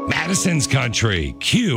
Madison's Country,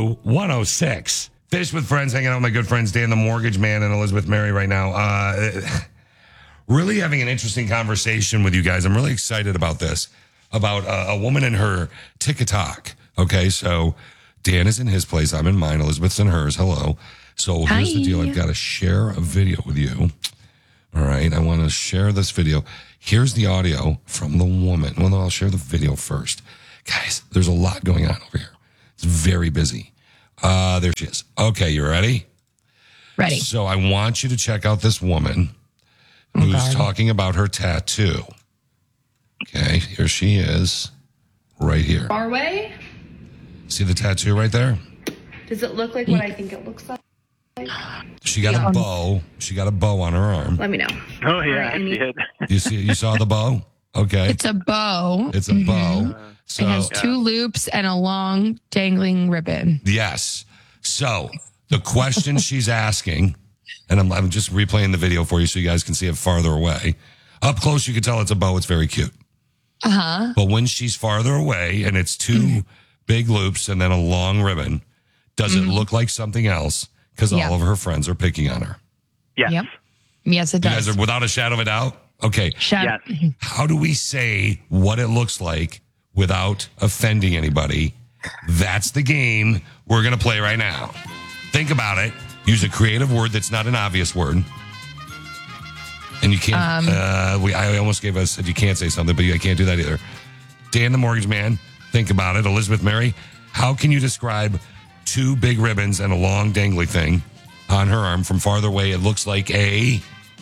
Q106. Fish with Friends, hanging out with my good friends Dan the Mortgage Man and Elizabeth Mary right now. Really having an interesting conversation with you guys. I'm really excited about this, about a woman and her TikTok. Okay, so Dan is in his place. I'm in mine. Elizabeth's in hers. Hello. So here's the deal. I've got to share a video with you. All right, I want to share this video. Here's the audio from the woman. Well, no, I'll share the video first. Guys, there's a lot going on over here. It's very busy. There she is. Okay, you ready? Ready. So I want you to check out this woman who's talking about her tattoo. Okay, here she is, right here. Far away? See the tattoo right there? Does it look like what I think it looks like? She got a bow. She got a bow on her arm. Let me know. Oh, yeah, I did. You saw the bow? Okay. It's a bow. It's a bow. So, it has two loops and a long dangling ribbon. Yes. So the question she's asking, and I'm just replaying the video for you so you guys can see it farther away. Up close, you can tell it's a bow. It's very cute. Uh-huh. But when she's farther away and it's two big loops and then a long ribbon, does it look like something else? Because all of her friends are picking on her. Yes. Yep. Yes, it You does. guys are without a shadow of a doubt? Okay. Yes. How do we say what it looks like without offending anybody? That's the game we're going to play right now. Think about it. Use a creative word that's not an obvious word. And you can't, I almost said you can't say something, but I can't do that either. Dan the Mortgage Man, think about it. Elizabeth Mary, how can you describe two big ribbons and a long dangly thing on her arm from farther away? It looks like a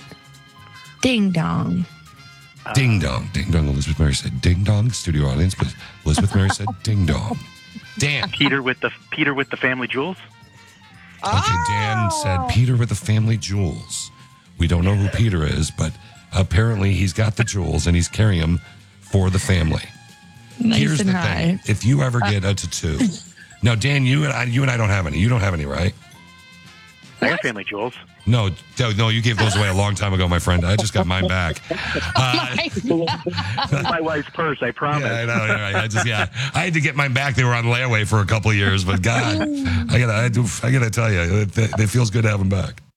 Ding dong. ding dong. Ding dong. Elizabeth Mary said ding dong. Studio audience, please. Elizabeth Mary said ding dong. Dan. Peter with the family jewels. Okay, Dan said Peter with the family jewels. We don't know who Peter is, but apparently he's got the jewels and he's carrying them for the family. Nice Here's and the high. thing. If you ever get a tattoo. Now, Dan, you and I don't have any. You don't have any, right? I got family jewels. No, you gave those away a long time ago, my friend. I just got mine back. My wife's purse, I promise. Yeah, I know. Right. I had to get mine back. They were on layaway for a couple of years, but God, I gotta tell you, it feels good to have them back.